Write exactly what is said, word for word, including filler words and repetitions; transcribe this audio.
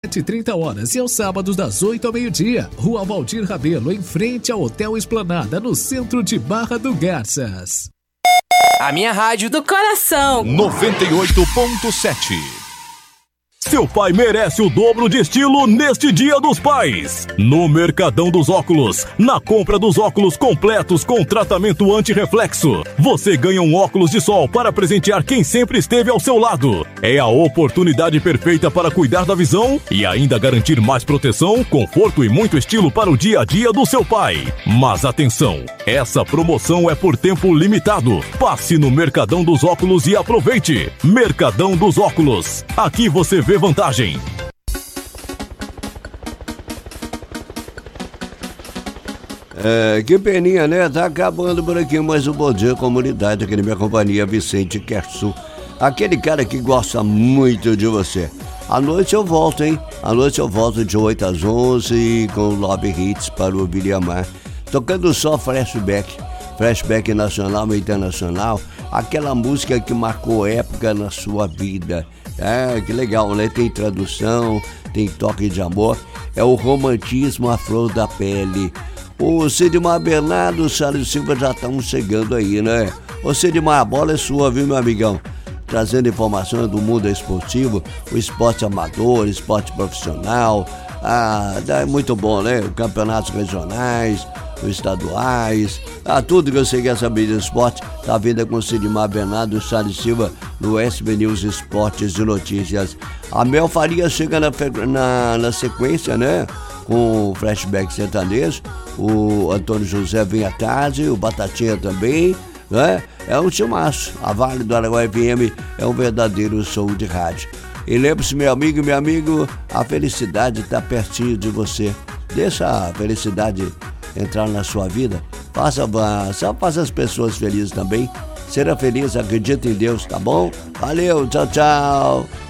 e trinta horas e aos sábados das oito ao meio-dia. Rua Valdir Rabelo, em frente ao Hotel Esplanada, no centro de Barra do Garças. A minha rádio do coração. noventa e oito ponto sete. Seu pai merece o dobro de estilo neste Dia dos Pais. No Mercadão dos Óculos, na compra dos óculos completos com tratamento anti-reflexo, você ganha um óculos de sol para presentear quem sempre esteve ao seu lado. É a oportunidade perfeita para cuidar da visão e ainda garantir mais proteção, conforto e muito estilo para o dia a dia do seu pai. Mas atenção, essa promoção é por tempo limitado. Passe no Mercadão dos Óculos e aproveite. Mercadão dos Óculos. Aqui você vê vantagem. É, que peninha, né? Tá acabando por aqui mais um Bom Dia Comunidade aqui na minha companhia, Vicente Kersu. Aquele cara que gosta muito de você. À noite eu volto, hein? À noite eu volto de oito às onze com Love Hits para o Biliamar. Tocando só flashback. Flashback nacional e internacional. Aquela música que marcou época na sua vida. É, que legal, né? Tem tradução, tem toque de amor. É o romantismo à flor da pele. O Sidmar Bernardo, o Charles Silva já estão chegando aí, né? Ô Sidmar, a bola é sua, viu, meu amigão? Trazendo informações do mundo esportivo, o esporte amador, o esporte profissional. Ah, é muito bom, né? Os campeonatos regionais, os estaduais, ah, tudo que você quer saber de esporte, tá vindo com o Sidmar Bernardo e o Charles Silva no S B News Esportes e Notícias. A Mel Faria chega na, na, na sequência, né? Com o flashback sertanejo. O Antônio José vem à tarde, o Batatinha também, né? É um timaço. A Vale do Araguaia F M é um verdadeiro show de rádio. E lembre-se, meu amigo e meu amigo, a felicidade está pertinho de você. Deixa a felicidade entrar na sua vida. Faça, só faça as pessoas felizes também. Seja feliz, acredita em Deus, tá bom? Valeu, tchau, tchau.